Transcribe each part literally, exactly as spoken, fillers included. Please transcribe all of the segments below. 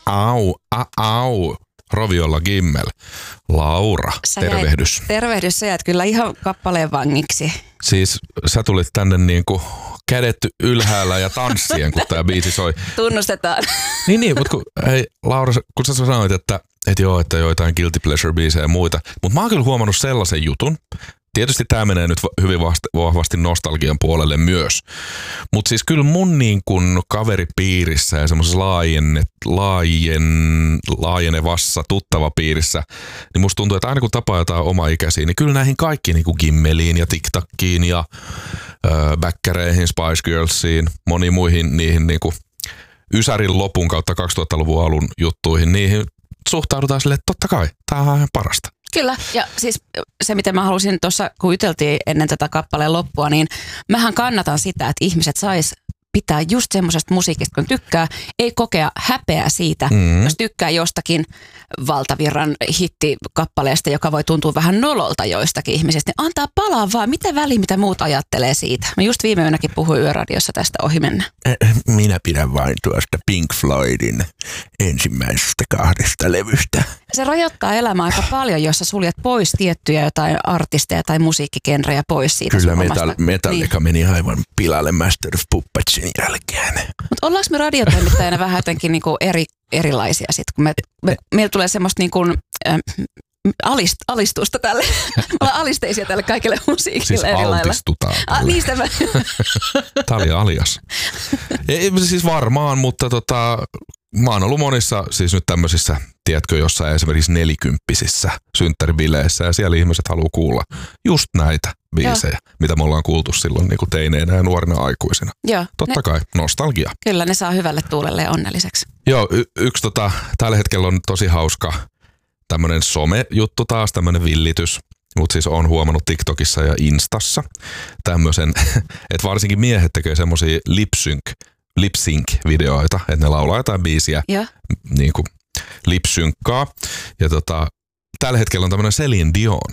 au, a, au. Roviolla Gimmel. Laura, sä tervehdys. Jäit, tervehdys, sä jäät kyllä ihan kappaleen vangiksi. Siis sä tulit tänne niinku kädet ylhäällä ja tanssien, kun tää biisi soi. Tunnustetaan. Niin, niin, mutta kun, hei Laura, kun sä sanoit, että et joo, että joitain guilty pleasure-biisejä ja muita, mutta mä oon kyllä huomannut sellaisen jutun. Tietysti tää menee nyt hyvin vahvasti nostalgian puolelle myös. Mutta siis kyllä mun niin kun kaveripiirissä ja semmoisessa laajen, laajen, laajenevassa tuttava piirissä, niin musta tuntuu, että aina kun tapaa jotain omaikäisiä, niin kyllä näihin kaikki niin kuin Gimmeliin ja TikTokiin ja äh, Bäkkäreihin, Spice Girlsiin, moniin muihin niihin niin kuin Ysärin lopun kautta kaksituhattaluvun alun juttuihin, niihin suhtaudutaan silleen, että totta kai, tää on ihan parasta. Kyllä, ja siis se, mitä mä halusin tuossa, kun juteltiin ennen tätä kappaleen loppua, niin mähän kannatan sitä, että ihmiset sais pitää just semmoisesta musiikista, kun tykkää, ei kokea häpeää siitä, mm. jos tykkää jostakin valtavirran hittikappaleesta, joka voi tuntua vähän nololta joistakin ihmisistä, niin antaa palaa vaan, mitä väliä, mitä muut ajattelee siitä. Mä just viime yönäkin puhuin Yöradiossa tästä ohi mennä. Minä pidän vain tuosta Pink Floydin ensimmäisestä kahdesta levystä. Se rajoittaa elämää aika paljon, jos sä suljet pois tiettyjä jotain artisteja tai musiikkigenrejä pois siitä. Kyllä metal, Metallica niin. meni aivan pilalle Master of Puppetsin jälkeen. Mutta ollaanko me radiotoimittajana vähän jotenkin niinku eri, erilaisia sitten, kun me, me, meillä tulee semmoista niinku, äh, alist, alistusta tälle, ollaan alisteisia tälle kaikille musiikille siis eri lailla. altistutaan. Ah, niistä mä. Tämä oli alias. Ei, siis varmaan, mutta tota, mä oon ollut monissa siis nyt tämmöisissä, tiedätkö, jossain esimerkiksi nelikymppisissä synttäribileissä ja siellä ihmiset haluaa kuulla just näitä biisejä, Joo. mitä me ollaan kuultu silloin niin kuin teineinä ja nuorina aikuisina. Joo, Totta ne, kai, nostalgia. Kyllä, ne saa hyvälle tuulelle ja onnelliseksi. Joo, y- yksi tota, tällä hetkellä on tosi hauska tämmönen some-juttu taas, tämmönen villitys. Mutta siis on huomannut TikTokissa ja Instassa tämmöisen, että varsinkin miehet tekee semmosia lip-sync, lip-sync-videoita, että ne laulaa jotain biisiä, ja. niin kuin lip-synkkaa. Ja tota, tällä hetkellä on tämmönen Celine Dion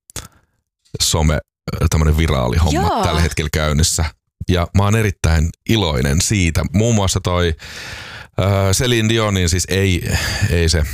some, tämmönen viraali homma Joo. tällä hetkellä käynnissä. Ja mä oon erittäin iloinen siitä. Muun muassa toi äh, Celine Dionin, siis ei, ei se...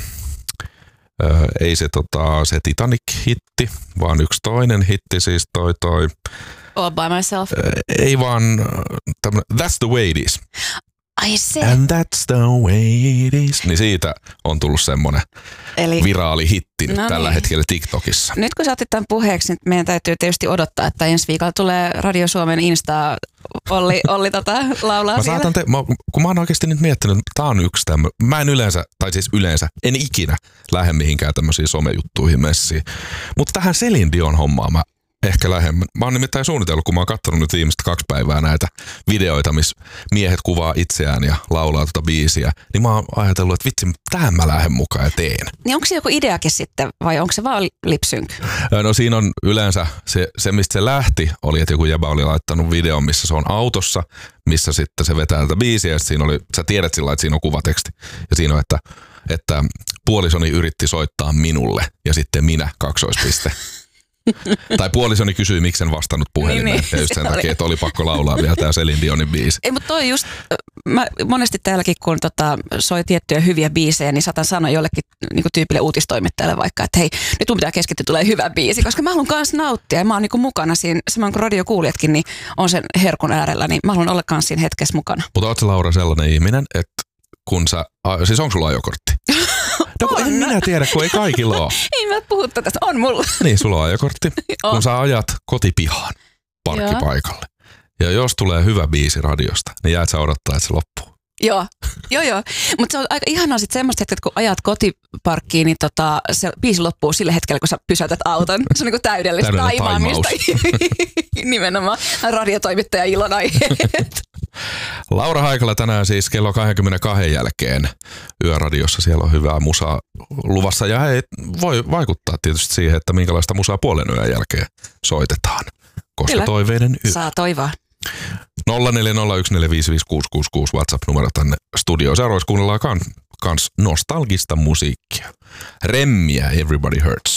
Öö, ei se, tota, se Titanic-hitti, vaan yksi toinen hitti, siis toi toi... All by myself. Öö, ei vaan tämmönen That's the way it is. Ai se. And that's the way it is. Niin siitä on tullut semmonen Eli... viraali hitti no tällä niin. hetkellä TikTokissa. Nyt kun sä otit tämän puheeksi, niin meidän täytyy tietysti odottaa, että ensi viikolla tulee Radio Suomen Insta Olli, Olli tota, laulaa mä siellä. saatan te, mä, kun mä oon oikeasti nyt miettinyt, että tää on yksi tämmöinen, mä en yleensä, tai siis yleensä, en ikinä lähde mihinkään tämmöisiin somejuttuihin messiin. Mutta tähän Celine Dion hommaan mä ehkä lähemmän. Mä oon nimittäin suunnitellut, kun mä oon katsonut nyt viimeistä kaksi päivää näitä videoita, missä miehet kuvaa itseään ja laulaa tuota biisiä, niin mä oon ajatellut, että vitsi, tähän mä lähden mukaan ja teen. Niin onko se joku ideakin sitten, vai onko se vaan lip-sync? No siinä on yleensä, se, se mistä se lähti, oli, että joku jäbä oli laittanut videon, missä se on autossa, missä sitten se vetää tätä biisiä, ja siinä oli, sä tiedät sillä, että siinä on kuvateksti, ja siinä on, että, että puolisoni yritti soittaa minulle, ja sitten minä, kaksoispiste. Tai puolisoni kysyi, miksi en vastannut puhelimeen. Niin, niin. Ja just sen takia, että oli pakko laulaa vielä tää Celine Dionin biisi. Ei, mutta toi just, mä monesti täälläkin, kun tota, soi tiettyjä hyviä biisejä, niin saatan sanoa jollekin niin tyypille uutistoimittajalle vaikka, että hei, nyt mun pitää keskittyä, tulee hyvä biisi, koska mä haluan kans nauttia ja mä oon niin mukana siinä, samoin kuin radiokuulijatkin, niin on sen herkun äärellä, niin mä haluan olla kans siinä hetkessä mukana. Mutta oot sä, Laura, sellainen ihminen, että kun sä, siis onko sulla ajokortti? No kun en minä tiedä, kun ei kaikilla ole. Ei mä puhu tästä, on mulla. Niin, sulla on ajokortti, kun sä ajat kotipihaan parkkipaikalle. Ja jos tulee hyvä biisi radiosta, niin jäät sä odottaa, että se loppuu. Joo, joo, joo. Mutta se on aika ihanaa sitten semmoista hetket, kun ajat kotiparkkiin, niin tota, se biisi loppuu sillä hetkellä, kun sä pysäytät auton. Se on niinku täydellistä taivaamista. Nimenomaan radiotoimittaja Ilon aiheet. Laura Haikala tänään siis kello kaksikymmentäkaksi jälkeen Yöradiossa. Siellä on hyvää musaa luvassa ja hei, voi vaikuttaa tietysti siihen, että minkälaista musaa puolen yön jälkeen soitetaan. Koska Kyllä. toiveiden yö. Saa toivoa. nolla neljä nolla yksi neljä viisi viisi kuusi kuusi kuusi WhatsApp-numero tänne studioon. Seuraavaksi kuunnellaan kans nostalgista musiikkia. Remmiä Everybody Hurts.